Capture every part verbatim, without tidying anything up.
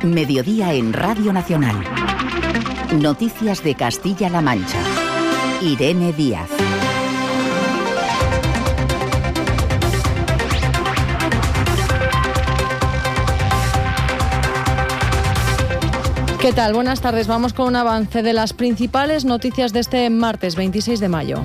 Mediodía en Radio Nacional. Noticias de Castilla-La Mancha. Irene Díaz. ¿Qué tal? Buenas tardes. Vamos con un avance de las principales noticias de este martes veintiséis de mayo.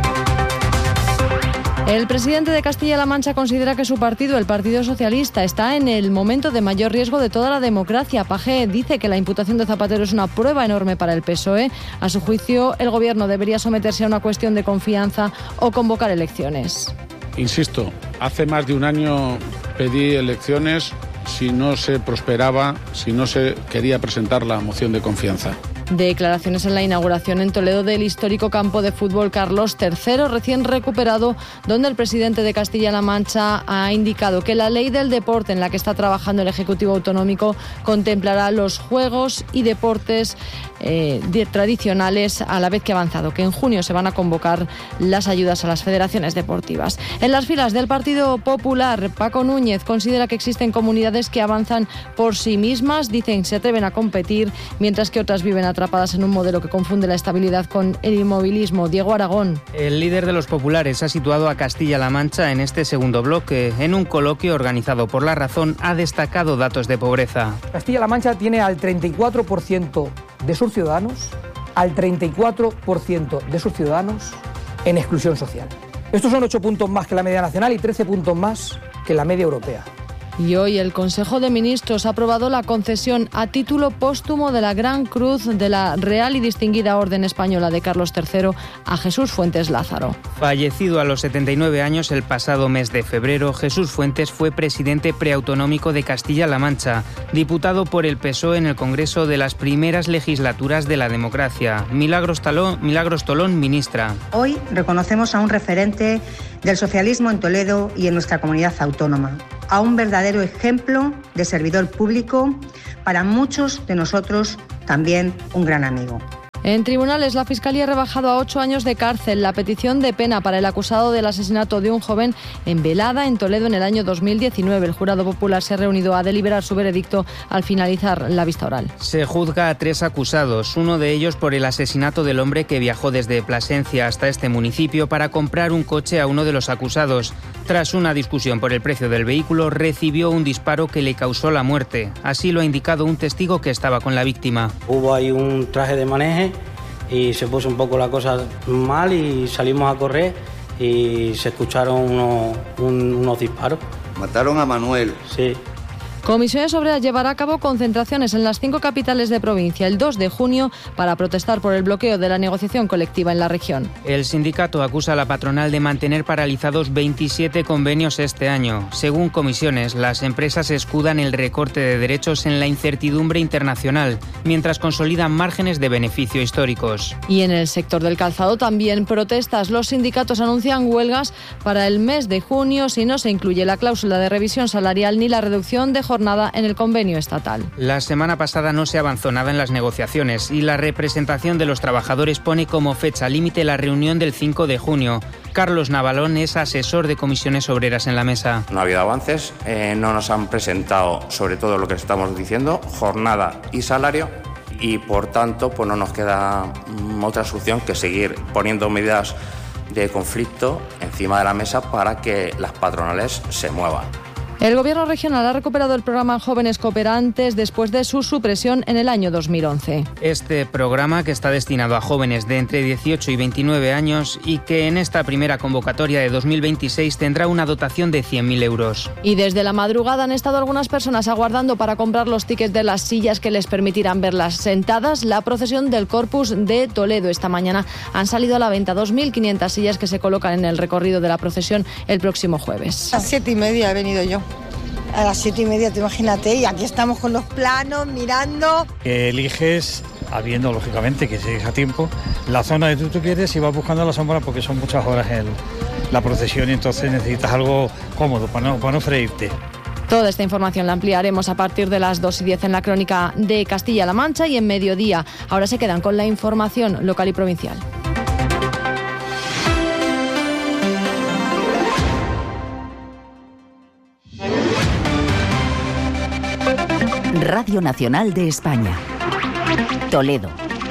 El presidente de Castilla-La Mancha considera que su partido, el Partido Socialista, está en el momento de mayor riesgo de toda la democracia. Page dice que la imputación de Zapatero es una prueba enorme para el P S O E. A su juicio, el Gobierno debería someterse a una cuestión de confianza o convocar elecciones. Insisto, hace más de un año pedí elecciones si no se prosperaba, si no se quería presentar la moción de confianza. Declaraciones en la inauguración en Toledo del histórico campo de fútbol Carlos tercero, recién recuperado, donde el presidente de Castilla-La Mancha ha indicado que la ley del deporte en la que está trabajando el Ejecutivo Autonómico contemplará los juegos y deportes eh, de, tradicionales a la vez que ha avanzado, que en junio se van a convocar las ayudas a las federaciones deportivas. En las filas del Partido Popular, Paco Núñez considera que existen comunidades que avanzan por sí mismas, dicen se atreven a competir, mientras que otras viven atrapadas en un modelo que confunde la estabilidad con el inmovilismo. Diego Aragón. El líder de los populares ha situado a Castilla-La Mancha en este segundo bloque. En un coloquio organizado por La Razón ha destacado datos de pobreza. Castilla-La Mancha tiene al treinta y cuatro por ciento de sus ciudadanos, al treinta y cuatro por ciento de sus ciudadanos en exclusión social. Estos son ocho puntos más que la media nacional y trece puntos más que la media europea. Y hoy el Consejo de Ministros ha aprobado la concesión a título póstumo de la Gran Cruz de la Real y Distinguida Orden Española de Carlos tercero a Jesús Fuentes Lázaro. Fallecido a los setenta y nueve años el pasado mes de febrero, Jesús Fuentes fue presidente preautonómico de Castilla-La Mancha, diputado por el P S O E en el Congreso de las primeras legislaturas de la democracia. Milagros Talón, Milagros Tolón, ministra. Hoy reconocemos a un referente del socialismo en Toledo y en nuestra comunidad autónoma, a un verdadero ejemplo de servidor público, para muchos de nosotros también un gran amigo. En tribunales, la Fiscalía ha rebajado a ocho años de cárcel la petición de pena para el acusado del asesinato de un joven en Velada, en Toledo, en el año dos mil diecinueve. El jurado popular se ha reunido a deliberar su veredicto al finalizar la vista oral. Se juzga a tres acusados, uno de ellos por el asesinato del hombre que viajó desde Plasencia hasta este municipio para comprar un coche a uno de los acusados. Tras una discusión por el precio del vehículo, recibió un disparo que le causó la muerte. Así lo ha indicado un testigo que estaba con la víctima. Hubo ahí un traje de maneje y se puso un poco la cosa mal y salimos a correr y se escucharon unos, un, unos disparos. ¿Mataron a Manuel? Sí. Comisiones Obreras llevará a cabo concentraciones en las cinco capitales de provincia el dos de junio para protestar por el bloqueo de la negociación colectiva en la región. El sindicato acusa a la patronal de mantener paralizados veintisiete convenios este año. Según Comisiones, las empresas escudan el recorte de derechos en la incertidumbre internacional, mientras consolidan márgenes de beneficio históricos. Y en el sector del calzado también protestas. Los sindicatos anuncian huelgas para el mes de junio si no se incluye la cláusula de revisión salarial ni la reducción de jornada jornada en el convenio estatal. La semana pasada no se avanzó nada en las negociaciones y la representación de los trabajadores pone como fecha límite la reunión del cinco de junio. Carlos Navalón es asesor de Comisiones Obreras en la mesa. No ha habido avances, eh, no nos han presentado sobre todo lo que estamos diciendo, jornada y salario, y por tanto pues no nos queda otra solución que seguir poniendo medidas de conflicto encima de la mesa para que las patronales se muevan. El Gobierno regional ha recuperado el programa Jóvenes Cooperantes después de su supresión en el año dos mil once. Este programa, que está destinado a jóvenes de entre dieciocho y veintinueve años y que en esta primera convocatoria de dos mil veintiséis tendrá una dotación de cien mil euros. Y desde la madrugada han estado algunas personas aguardando para comprar los tickets de las sillas que les permitirán verlas sentadas. La procesión del Corpus de Toledo. Esta mañana han salido a la venta dos mil quinientas sillas que se colocan en el recorrido de la procesión el próximo jueves. A las siete y media he venido yo. A las siete y media, te imagínate, y aquí estamos con los planos, mirando. Que eliges, habiendo lógicamente que llegues a tiempo, la zona que tú, tú quieres y vas buscando la sombra porque son muchas horas el, la procesión y entonces necesitas algo cómodo para no, para no freírte. Toda esta información la ampliaremos a partir de las dos y diez en la crónica de Castilla-La Mancha y en mediodía. Ahora se quedan con la información local y provincial. Radio Nacional de España. Toledo.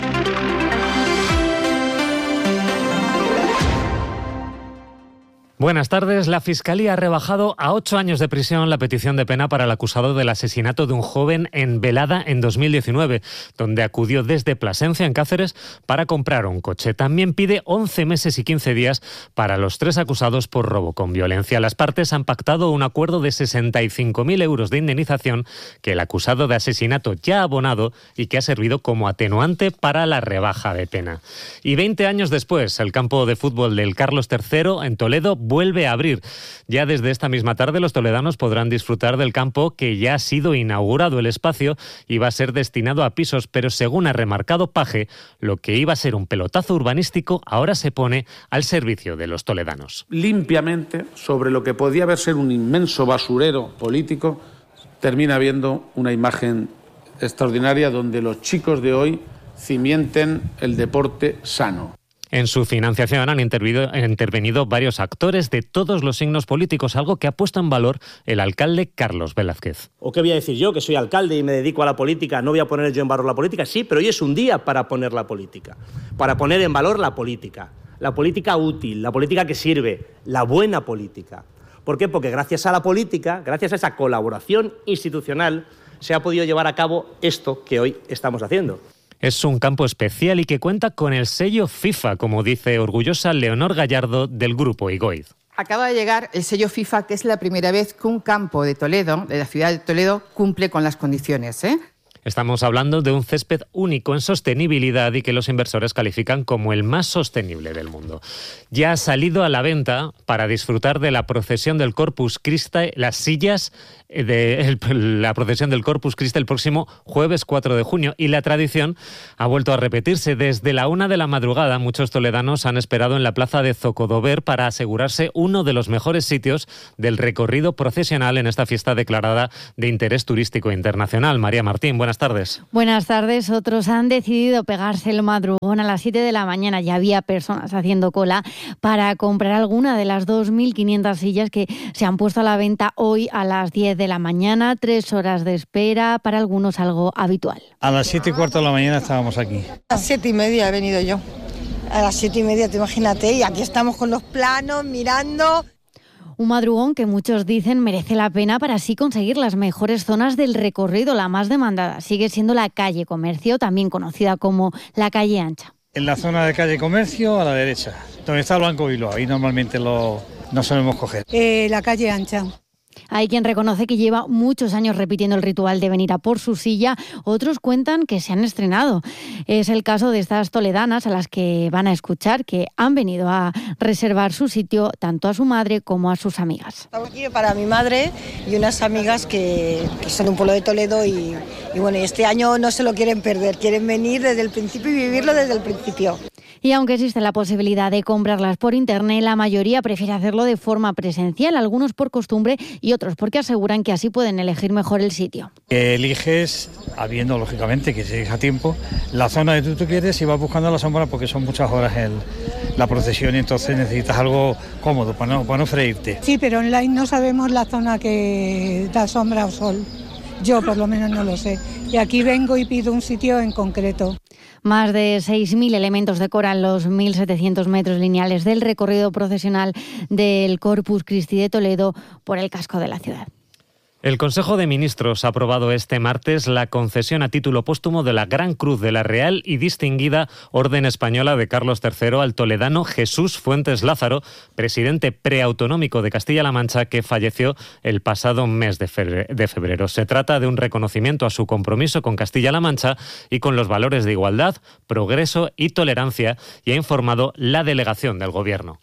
Buenas tardes. La Fiscalía ha rebajado a ocho años de prisión la petición de pena para el acusado del asesinato de un joven en Velada en dos mil diecinueve, donde acudió desde Plasencia, en Cáceres, para comprar un coche. También pide once meses y quince días para los tres acusados por robo con violencia. Las partes han pactado un acuerdo de sesenta y cinco mil euros de indemnización que el acusado de asesinato ya ha abonado y que ha servido como atenuante para la rebaja de pena. Y veinte años después, el campo de fútbol del Carlos tercero en Toledo vuelve a abrir. Ya desde esta misma tarde los toledanos podrán disfrutar del campo, que ya ha sido inaugurado. El espacio iba a ser destinado a pisos, pero según ha remarcado Paje, lo que iba a ser un pelotazo urbanístico ahora se pone al servicio de los toledanos. Limpiamente, sobre lo que podía haber sido un inmenso basurero político, termina habiendo una imagen extraordinaria donde los chicos de hoy cimienten el deporte sano. En su financiación han intervenido, han intervenido varios actores de todos los signos políticos, algo que ha puesto en valor el alcalde Carlos Velázquez. ¿O qué voy a decir yo, que soy alcalde y me dedico a la política? ¿No voy a poner yo en valor la política? Sí, pero hoy es un día para poner la política, para poner en valor la política, la política útil, la política que sirve, la buena política. ¿Por qué? Porque gracias a la política, gracias a esa colaboración institucional, se ha podido llevar a cabo esto que hoy estamos haciendo. Es un campo especial y que cuenta con el sello FIFA, como dice orgullosa Leonor Gallardo del Grupo Igoiz. Acaba de llegar el sello FIFA, que es la primera vez que un campo de Toledo, de la ciudad de Toledo, cumple con las condiciones, ¿eh? Estamos hablando de un césped único en sostenibilidad y que los inversores califican como el más sostenible del mundo. Ya ha salido a la venta para disfrutar de la procesión del Corpus Christi, las sillas de el, la procesión del Corpus Christi el próximo jueves cuatro de junio, y la tradición ha vuelto a repetirse. Desde la una de la madrugada muchos toledanos han esperado en la plaza de Zocodover para asegurarse uno de los mejores sitios del recorrido procesional en esta fiesta declarada de interés turístico internacional. María Martín, buenas tardes. Buenas tardes. Otros han decidido pegarse el madrugón a las siete de la mañana. Ya había personas haciendo cola para comprar alguna de las dos mil quinientas sillas que se han puesto a la venta hoy a las diez de la mañana. Tres horas de espera, para algunos algo habitual. A las siete y cuarto de la mañana estábamos aquí. A las siete y media he venido yo. A las siete y media, te imagínate, y aquí estamos con los planos mirando. Un madrugón que muchos dicen merece la pena para así conseguir las mejores zonas del recorrido. La más demandada sigue siendo la calle Comercio, también conocida como la calle Ancha. En la zona de calle Comercio, a la derecha, donde está el Banco Bilbao, ahí normalmente lo, no solemos coger. Eh, la calle Ancha. Hay quien reconoce que lleva muchos años repitiendo el ritual de venir a por su silla. Otros cuentan que se han estrenado. Es el caso de estas toledanas a las que van a escuchar, que han venido a reservar su sitio tanto a su madre como a sus amigas. Estamos aquí para mi madre y unas amigas que, que son de un pueblo de Toledo y, y bueno, este año no se lo quieren perder. Quieren venir desde el principio y vivirlo desde el principio. Y aunque existe la posibilidad de comprarlas por internet, la mayoría prefiere hacerlo de forma presencial, algunos por costumbre y otros porque aseguran que así pueden elegir mejor el sitio. Eliges, habiendo lógicamente que llegues a tiempo, la zona que tú quieres y vas buscando la sombra porque son muchas horas el, la procesión y entonces necesitas algo cómodo para no, para no freírte. Sí, pero online no sabemos la zona que da sombra o sol. Yo por lo menos no lo sé. Y aquí vengo y pido un sitio en concreto. Más de seis mil elementos decoran los mil setecientos metros lineales del recorrido procesional del Corpus Christi de Toledo por el casco de la ciudad. El Consejo de Ministros ha aprobado este martes la concesión a título póstumo de la Gran Cruz de la Real y Distinguida Orden Española de Carlos tercero al toledano Jesús Fuentes Lázaro, presidente preautonómico de Castilla-La Mancha, que falleció el pasado mes de febrero. Se trata de un reconocimiento a su compromiso con Castilla-La Mancha y con los valores de igualdad, progreso y tolerancia, y ha informado la delegación del Gobierno.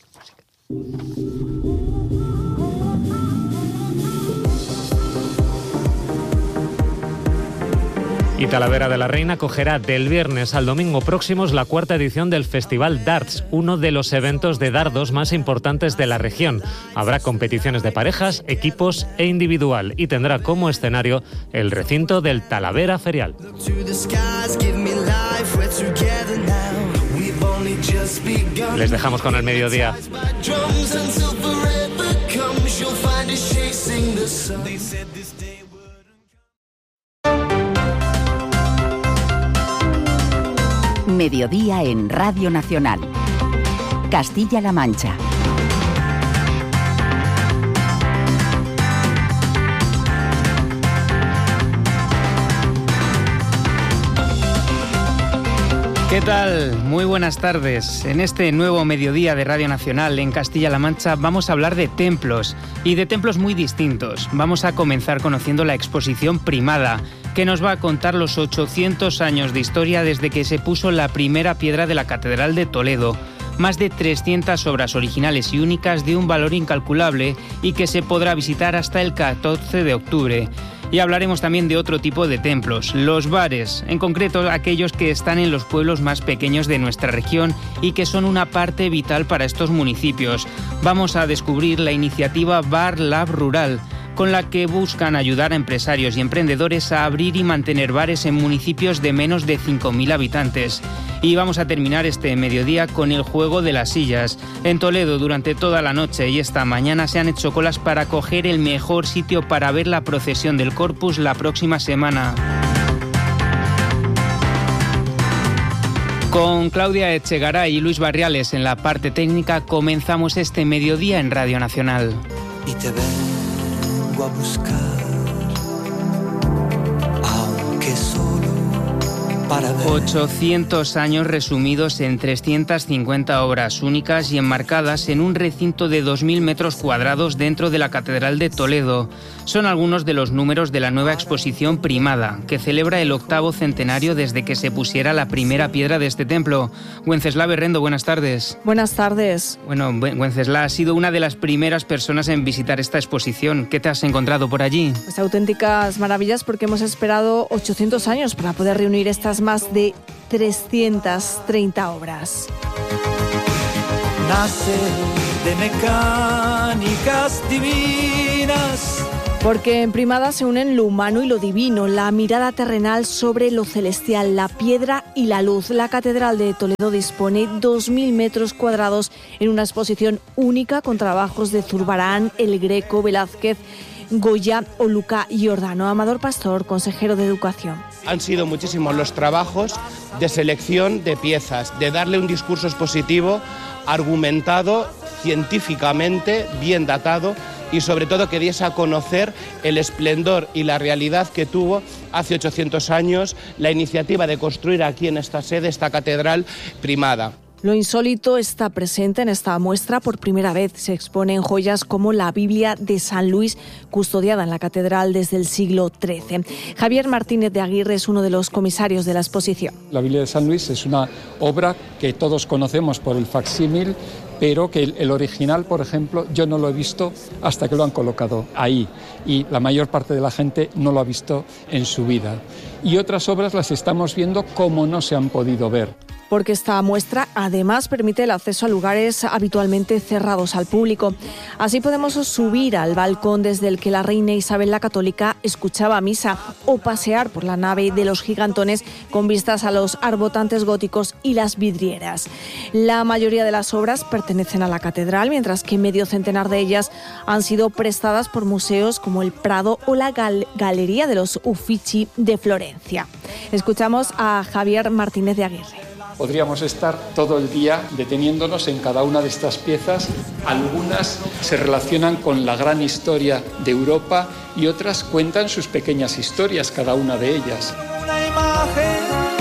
Y Talavera de la Reina acogerá del viernes al domingo próximos la cuarta edición del Festival Darts, uno de los eventos de dardos más importantes de la región. Habrá competiciones de parejas, equipos e individual y tendrá como escenario el recinto del Talavera Ferial. Les dejamos con el mediodía. Mediodía en Radio Nacional. Castilla-La Mancha. ¿Qué tal? Muy buenas tardes. En este nuevo mediodía de Radio Nacional en Castilla-La Mancha vamos a hablar de templos y de templos muy distintos. Vamos a comenzar conociendo la exposición Primada, que nos va a contar los ochocientos años de historia desde que se puso la primera piedra de la Catedral de Toledo. Más de trescientas obras originales y únicas de un valor incalculable y que se podrá visitar hasta el catorce de octubre. Y hablaremos también de otro tipo de templos, los bares, en concreto aquellos que están en los pueblos más pequeños de nuestra región y que son una parte vital para estos municipios. Vamos a descubrir la iniciativa Bar Lab Rural, con la que buscan ayudar a empresarios y emprendedores a abrir y mantener bares en municipios de menos de cinco mil habitantes. Y vamos a terminar este mediodía con el juego de las sillas. En Toledo, durante toda la noche y esta mañana se han hecho colas para coger el mejor sitio para ver la procesión del Corpus la próxima semana. Con Claudia Echegaray y Luis Barriales en la parte técnica comenzamos este mediodía en Radio Nacional. Y te vengo a buscar, aunque solo para ver. ochocientos años resumidos en trescientas cincuenta obras únicas y enmarcadas en un recinto de dos mil metros cuadrados dentro de la Catedral de Toledo. Son algunos de los números de la nueva exposición Primada, que celebra el octavo centenario desde que se pusiera la primera piedra de este templo. Wenceslao Berrendo, buenas tardes. Buenas tardes. Bueno, Wenceslao, has sido una de las primeras personas en visitar esta exposición. ¿Qué te has encontrado por allí? Pues auténticas maravillas, porque hemos esperado ochocientos años para poder reunir estas más de trescientas treinta obras. Nace de mecánicas divinas. Porque en Primada se unen lo humano y lo divino, la mirada terrenal sobre lo celestial, la piedra y la luz. La Catedral de Toledo dispone dos mil metros cuadrados en una exposición única con trabajos de Zurbarán, El Greco, Velázquez, Goya o Luca Giordano. Amador Pastor, consejero de Educación. Han sido muchísimos los trabajos de selección de piezas, de darle un discurso expositivo argumentado, científicamente, bien datado, y sobre todo que diese a conocer el esplendor y la realidad que tuvo hace ochocientos años la iniciativa de construir aquí en esta sede esta catedral primada. Lo insólito está presente en esta muestra por primera vez. Se exponen joyas como la Biblia de San Luis, custodiada en la catedral desde el siglo trece. Javier Martínez de Aguirre es uno de los comisarios de la exposición. La Biblia de San Luis es una obra que todos conocemos por el facsímil, pero que el original, por ejemplo, yo no lo he visto hasta que lo han colocado ahí, y la mayor parte de la gente no lo ha visto en su vida. Y otras obras las estamos viendo como no se han podido ver. Porque esta muestra además permite el acceso a lugares habitualmente cerrados al público. Así podemos subir al balcón desde el que la reina Isabel la Católica escuchaba misa, o pasear por la nave de los gigantones con vistas a los arbotantes góticos y las vidrieras. La mayoría de las obras pertenecen a la catedral, mientras que medio centenar de ellas han sido prestadas por museos como el Prado o la Gal- Galería de los Uffizi de Florencia. Escuchamos a Javier Martínez de Aguirre. Podríamos estar todo el día deteniéndonos en cada una de estas piezas. Algunas se relacionan con la gran historia de Europa y otras cuentan sus pequeñas historias, cada una de ellas. Una imagen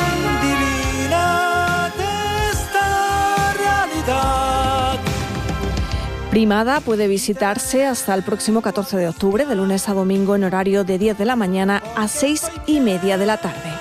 divina de esta realidad. Primada puede visitarse hasta el próximo catorce de octubre, de lunes a domingo, en horario de diez de la mañana a seis y media de la tarde.